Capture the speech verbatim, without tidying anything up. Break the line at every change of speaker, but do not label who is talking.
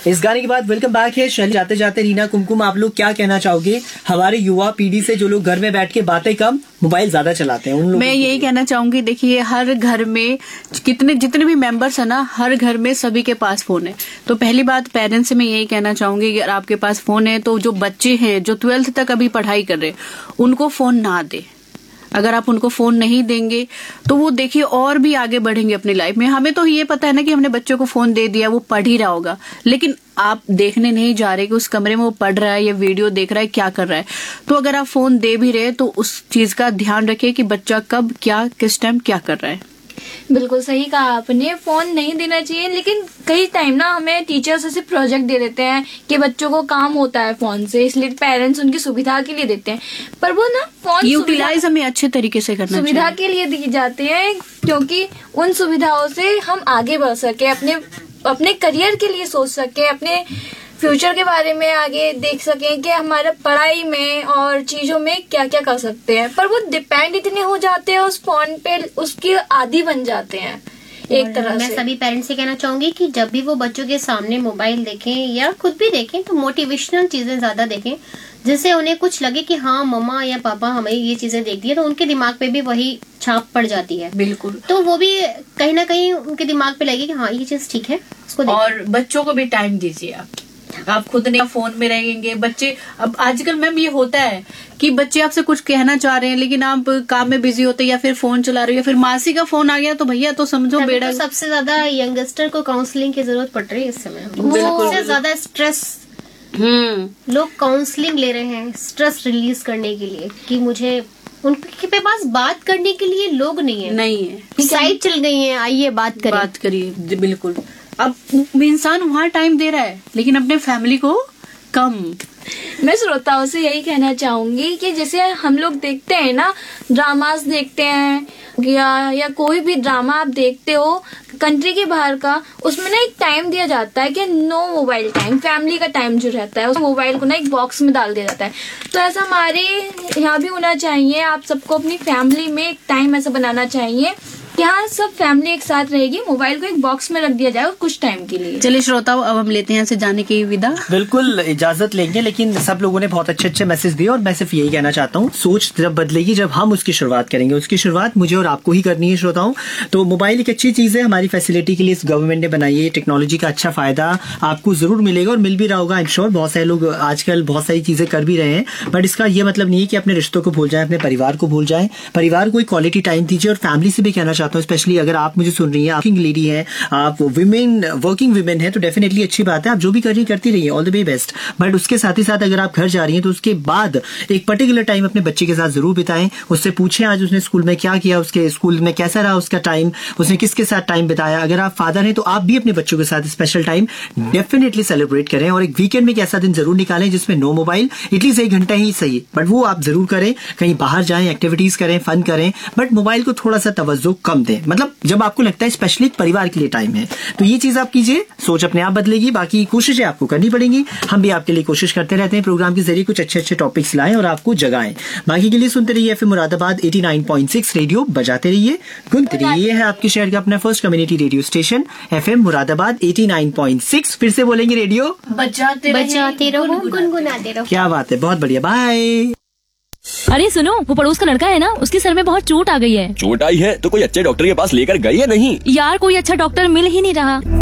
इस गाने के बाद वेलकम बैक है शैली। जाते जाते रीना, कुमकुम, आप लोग क्या कहना चाहोगे हमारे युवा पीढ़ी से जो लोग घर में बैठ के बातें कम मोबाइल ज्यादा चलाते हैं उन लोगों?
मैं यही कहना चाहूंगी, देखिए हर घर में कितने जितने भी मेंबर्स है ना, हर घर में सभी के पास फोन है। तो पहली बात पेरेंट्स से मैं यही कहना चाहूंगी कि अगर आपके पास फोन है तो जो बच्चे हैं जो ट्वेल्थ तक अभी पढ़ाई कर रहे हैं उनको फोन ना दे। अगर आप उनको फोन नहीं देंगे तो वो देखिए और भी आगे बढ़ेंगे अपनी लाइफ में। हमें तो ये पता है ना कि हमने बच्चों को फोन दे दिया, वो पढ़ ही रहा होगा, लेकिन आप देखने नहीं जा रहे कि उस कमरे में वो पढ़ रहा है या वीडियो देख रहा है, क्या कर रहा है। तो अगर आप फोन दे भी रहे तो उस चीज का ध्यान रखिए कि बच्चा कब क्या किस टाइम क्या कर रहा है।
बिल्कुल सही कहा आपने, फोन नहीं देना चाहिए, लेकिन कई टाइम ना हमें टीचर्स ऐसे प्रोजेक्ट दे देते हैं कि बच्चों को काम होता है फोन से, इसलिए पेरेंट्स उनकी सुविधा के लिए देते हैं, पर वो ना फोन
यूटिलाइज हमें अच्छे तरीके से करना चाहिए।
सुविधा के लिए दी जाते हैं क्योंकि उन सुविधाओं से हम आगे बढ़ सके, अपने अपने करियर के लिए सोच सके, अपने फ्यूचर के बारे में आगे देख सकें कि हमारा पढ़ाई में और चीजों में क्या क्या कर सकते हैं। पर वो डिपेंड इतने हो जाते हैं उस फोन पे, उसके आदी बन जाते हैं एक तरह
मैं
से।
सभी पेरेंट्स से कहना चाहूंगी कि जब भी वो बच्चों के सामने मोबाइल देखें या खुद भी देखें तो मोटिवेशनल चीजें ज्यादा देखें, जिससे उन्हें कुछ लगे कि हाँ मम्मा या पापा हमें ये चीजें देख दी है, तो उनके दिमाग पे भी वही छाप पड़ जाती है।
बिल्कुल,
तो वो भी कहीं ना कहीं उनके दिमाग पे लगे कि हाँ ये चीज ठीक है, उसको देखें।
और बच्चों को भी टाइम दीजिए। आप आप खुद नहीं फोन में रहेंगे बच्चे। अब आजकल मैम ये होता है कि बच्चे आपसे कुछ कहना चाह रहे हैं लेकिन आप काम में बिजी होते हैं या फिर फोन चला रहे हो या फिर मासी का फोन आ गया तो भैया तो समझो बेड़ा।
तो सबसे ज्यादा यंगस्टर को काउंसलिंग की जरूरत पड़ रही है इस समय।
बिल्कुल,
सबसे ज्यादा स्ट्रेस
हम्म
लोग काउंसलिंग ले रहे हैं स्ट्रेस रिलीज करने के लिए, कि मुझे उनके पास बात करने के लिए लोग नहीं है,
नहीं है,
साइड चल गई है, आइए बात करें
बात करिए। बिल्कुल, अब इंसान वहाँ टाइम दे रहा है लेकिन अपने फैमिली को कम।
मैं श्रोताओं से यही कहना चाहूंगी कि जैसे हम लोग देखते हैं ना, ड्रामास देखते हैं या या कोई भी ड्रामा आप देखते हो कंट्री के बाहर का, उसमें ना एक टाइम दिया जाता है कि नो मोबाइल टाइम, फैमिली का टाइम जो रहता है उस मोबाइल को ना एक बॉक्स में डाल दिया जाता है। तो ऐसा हमारे यहाँ भी होना चाहिए। आप सबको अपनी फैमिली में एक टाइम ऐसा बनाना चाहिए कि हाँ सब फैमिली एक साथ रहेगी, मोबाइल को एक बॉक्स में रख दिया जाए कुछ टाइम के लिए।
चलिए श्रोताओं, अब हम लेते हैं यहाँ से जाने की विदा।
बिल्कुल इजाजत लेंगे, लेकिन सब लोगों ने बहुत अच्छे अच्छे मैसेज दिए और मैं सिर्फ यही कहना चाहता हूँ, सोच जब बदलेगी जब हम उसकी शुरुआत करेंगे। उसकी शुरुआत मुझे और आपको ही करनी है श्रोताओं। तो मोबाइल एक अच्छी चीज है, हमारी फैसिलिटी के लिए इस गवर्नमेंट ने बनाई है। टेक्नोलॉजी का अच्छा फायदा आपको जरूर मिलेगा और मिल भी रहा होगा। आई एम श्योर बहुत सारे लोग आजकल बहुत सारी चीजें कर भी रहे हैं, बट इसका ये मतलब नहीं है कि अपने रिश्तों को भूल जाए, अपने परिवार को भूल जाए। परिवार को एक क्वालिटी टाइम दीजिए। और फैमिली से भी कहना चाहता हूँ, स्पेशली अगर आप मुझे सुन रही हैं, आप वर्किंग लेडी है, आप विमेन वर्किंग विमेन है, तो डेफिनेटली अच्छी बात है, आप जो भी कर रही करती रहिए, all the way best. But उसके साथ ही साथ अगर आप घर जा रही हैं तो उसके बाद एक पर्टिकुलर टाइम अपने बच्चे के साथ जरूर बिताएं। उससे पूछें आज उसने स्कूल में क्या किया, उसके स्कूल में कैसा रहा उसका टाइम, उसने किसके साथ टाइम बिताया। अगर आप फादर हैं तो आप भी अपने बच्चों के साथ स्पेशल टाइम डेफिनेटली सेलिब्रेट करें। और एक वीकेंड में एक ऐसा दिन जरूर निकालें जिसमें नो मोबाइल, एटलीस्ट एक घंटा ही सही, बट वो आप जरूर करें। कहीं बाहर जाएं, एक्टिविटीज करें, फन करें, बट मोबाइल को थोड़ा सा तवज्जो कम दें। मतलब जब आपको लगता है स्पेशली परिवार के लिए टाइम है, तो ये चीज आप कीजिए, सोच अपने आप बदलेगी। बाकी कोशिशें आपको करनी पड़ेंगी, हम भी आपके लिए कोशिश करते रहते हैं, प्रोग्राम के जरिए कुछ अच्छे अच्छे टॉपिक्स लाएं और आपको जगाएं। बाकी के लिए सुनते रहिए एफएम मुरादाबाद नवासी पॉइंट छह, रेडियो बजाते रहिए, गुनते रहिए। ये है आपके शहर का अपना first community radio station FM Moradabad नवासी पॉइंट छह। फिर से बोलेंगे, रेडियो
बजाते
बजाते रहो, गुनगुनाते रहो।
क्या बात है, बहुत बढ़िया, बाय।
अरे सुनो, वो पड़ोस का लड़का है ना, उसके सर में बहुत चोट आ गई है।
चोट आई है तो कोई अच्छे डॉक्टर के पास लेकर गई है नहीं?
यार कोई अच्छा डॉक्टर मिल ही नहीं रहा।